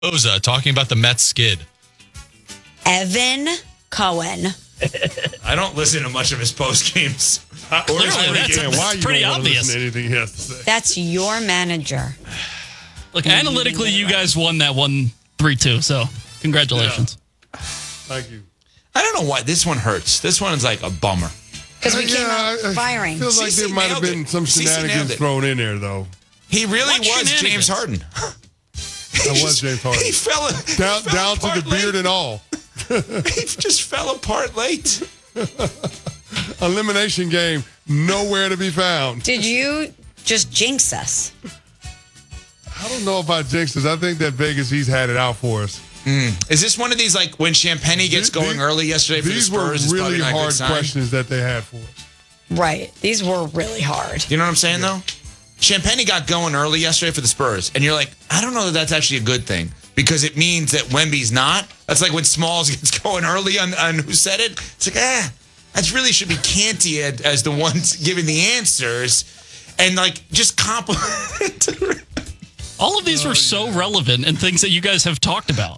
Oza talking about the Mets skid. Evan Cohen. I don't listen to much of his post games. Why are you pretty don't want to obvious. listen to anything he has to say? That's your manager. Look, analytically, you guys won that one 3-2, so congratulations. Yeah. Thank you. I don't know why this one hurts. This one is like a bummer. Because we came out firing. I feel like there CeCe might have nailed been it. some CeCe nailed shenanigans it. thrown in there, though. He really What was shenanigans? James Harden. That was James Harden. He fell Down to apart the beard late. and all. He just fell apart late. Elimination game, nowhere to be found. Did you just jinx us? I don't know if I jinxed this. I think that Vegas, he's had it out for us. Is this one of these, like, when Champagne gets going early yesterday for the These were Spurs? It's really probably not a good hard sign. questions that they had for us. Right. These were really hard. You know what I'm saying, though? Champagne got going early yesterday for the Spurs, and you're like, I don't know that that's actually a good thing because it means that Wemby's not. That's like when Smalls gets going early on Who Said It. It's like, that really should be Canty as the ones giving the answers, and like just compliment. All of these were so relevant and things that you guys have talked about.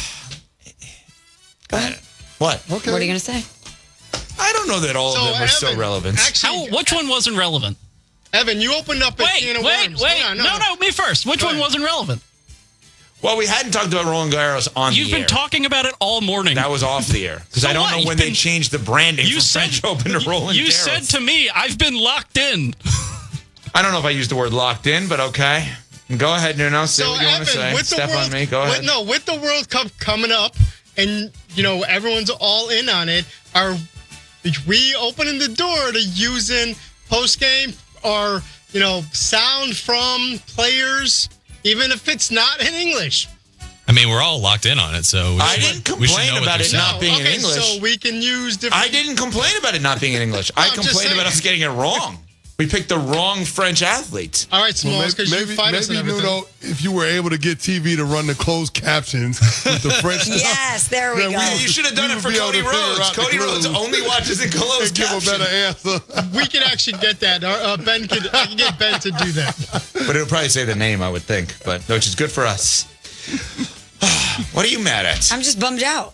Go ahead. What? Okay. What are you going to say? I don't know that all of them are so relevant. How? Which one wasn't relevant? Evan, you opened up a can of worms. Wait. Hang on, No, me first. Which one wasn't relevant? Well, we hadn't talked about Roland Garros on You've the air. been talking about it all morning. That was off the air because So I don't what? know You've when they been- changed the branding You from said French Open to Roland You Garros. said to me, I've been locked in. I don't know if I used the word locked in, but okay. Go ahead, Nuno. Say So what you want to Evan, say. Step on me. Go ahead. With the World Cup coming up, and everyone's all in on it. Are we opening the door to using post game or sound from players, even if it's not in English? I mean, we're all locked in on it, so I didn't we should complain know what about they're it saying. not being in English. So we can use different. I didn't complain about it not being in English. I I'm just complained about saying. us getting it wrong. We picked the wrong French athletes. All right, Smalls, because you fight us and everything. If you were able to get TV to run the closed captions with the French stuff, Yes, there we then go. You should have done we it would for be able Cody to figure Rhodes. out the Cody Rhodes clues only watches in closed and give a caption. better answer. We can actually get that. I can get Ben to do that. But it'll probably say the name, I would think. But which is good for us. What are you mad at? I'm just bummed out.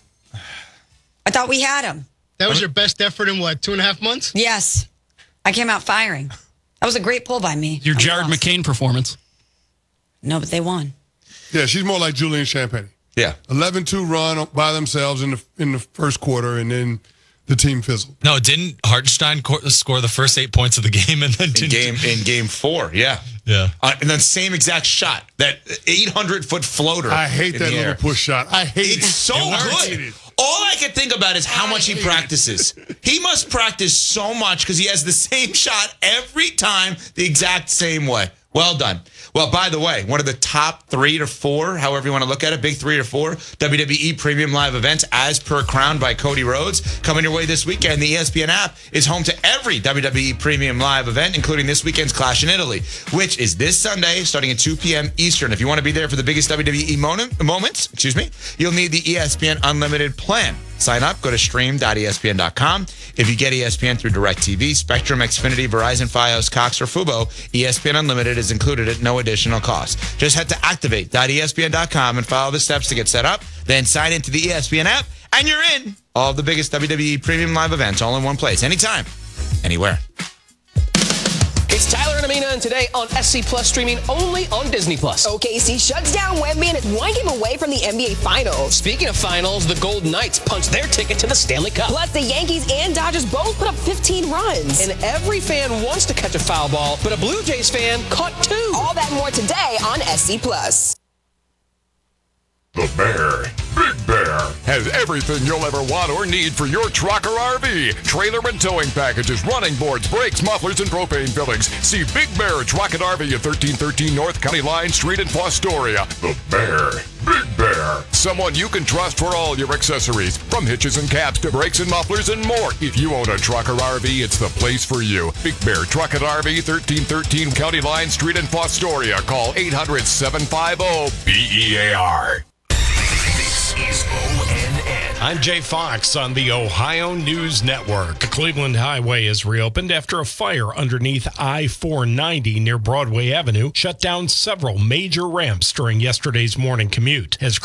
I thought we had him. That was your best effort in what, 2.5 months? Yes. I came out firing. That was a great pull by me. Your We Jared lost. McCain performance. No, but they won. Yeah, she's more like Julian Champagne. Yeah. 11-2 run by themselves in the first quarter, and then the team fizzled. No, didn't Hartenstein score the first 8 points of the game and then In game 4, yeah. Yeah. And then same exact shot, that 800-foot floater. I hate in that the little air. push shot. I hate it. It's so good. All I can think about is how much he practices. He must practice so much because he has the same shot every time the exact same way. Well done. Well, by the way, one of the top 3 to 4, however you want to look at it, big 3 to 4, WWE Premium Live events as per Crowned by Cody Rhodes coming your way this weekend. The ESPN app is home to every WWE Premium Live event, including this weekend's Clash in Italy, which is this Sunday starting at 2 p.m. Eastern. If you want to be there for the biggest WWE moments, you'll need the ESPN Unlimited plan. Sign up, go to stream.espn.com. If you get ESPN through DirecTV, Spectrum, Xfinity, Verizon, Fios, Cox, or Fubo, ESPN Unlimited is included at no additional cost. Just head to activate.espn.com and follow the steps to get set up. Then sign into the ESPN app, and you're in. All of the biggest WWE Premium Live events all in one place, anytime, anywhere. It's Tyler and Amina, and today on SC Plus, streaming only on Disney Plus. OKC shuts down Wemby and is one game away from the NBA Finals. Speaking of finals, the Golden Knights punched their ticket to the Stanley Cup. Plus, the Yankees and Dodgers both put up 15 runs. And every fan wants to catch a foul ball, but a Blue Jays fan caught 2. All that and more today on SC Plus. The Bear, Big Bear, has everything you'll ever want or need for your truck or RV. Trailer and towing packages, running boards, brakes, mufflers, and propane fillings. See Big Bear Truck and RV at 1313 North County Line Street in Fostoria. The Bear, Big Bear, someone you can trust for all your accessories, from hitches and caps to brakes and mufflers and more. If you own a truck or RV, it's the place for you. Big Bear Truck and RV, 1313 County Line Street in Fostoria. Call 800-750-BEAR. This is ONN. I'm Jay Fox on the Ohio News Network. The Cleveland Highway is reopened after a fire underneath I-490 near Broadway Avenue shut down several major ramps during yesterday's morning commute. As